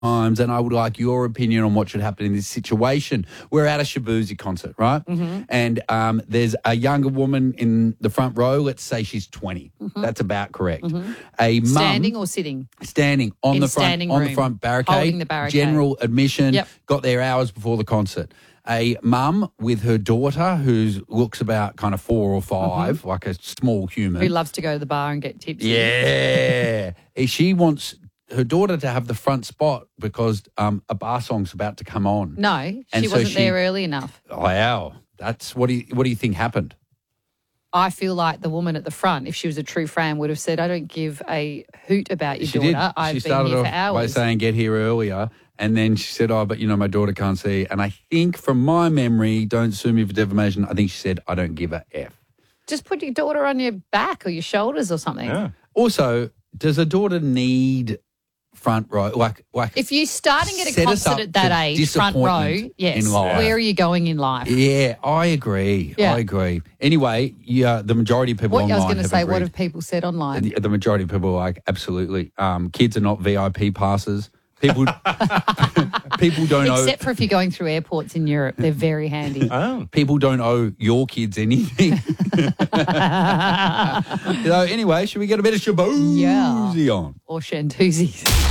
times, and I would like your opinion on what should happen in this situation. We're at a Shaboozey concert, right? Mm-hmm. And there's a younger woman in the front row. Let's say she's 20. Mm-hmm. That's about correct. Mm-hmm. A mum standing or sitting? Standing on the front barricade. Holding the barricade. General admission. Yep. Got there hours before the concert. A mum with her daughter who looks about kind of 4 or 5, like a small human. Who loves to go to the bar and get tipsy. Yeah. She wants her daughter to have the front spot because a bar song's about to come on. No, she wasn't there early enough. Wow. That's what do you think happened? I feel like the woman at the front, if she was a true fan, would have said, I don't give a hoot about your daughter. Did. I've been here for hours. By saying get here earlier. And then she said, but, my daughter can't see. And I think from my memory, don't sue me for defamation, I think she said, I don't give a F. Just put your daughter on your back or your shoulders or something. Yeah. Also, does a daughter need front row? Like if you're starting at a concert at that age, front row, yes. Where are you going in life? Yeah, I agree. Yeah. I agree. Anyway, the majority of people online I was going to say, agreed. what have people said online? The majority of people are like, absolutely. Kids are not VIP passes. People don't owe... Except for if you're going through airports in Europe. They're very handy. Oh. People don't owe your kids anything. So anyway, should we get a bit of Shaboozey on? Or Shantuzies.